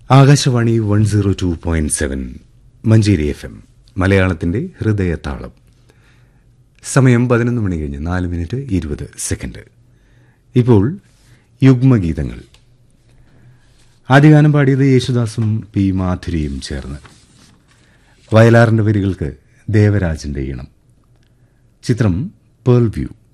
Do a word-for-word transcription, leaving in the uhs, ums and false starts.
Akashvani one zero two point seven Manjeri F M മലയാളത്തിന്റെ ഹൃദയതാളം. സമയം പതിനൊന്ന് മണി കഴിഞ്ഞ് നാല് മിനിറ്റ് ഇരുപത് സെക്കൻഡ്. ഇപ്പോൾ യുഗ്മഗീതങ്ങൾ. ആദ്യഗാനം പാടിയത് യേശുദാസും പി മാധുരിയും ചേർന്ന്. വയലാറിന്റെ വരികൾക്ക് ദേവരാജന്റെ ഈണം. ചിത്രം പേൾ വ്യൂ.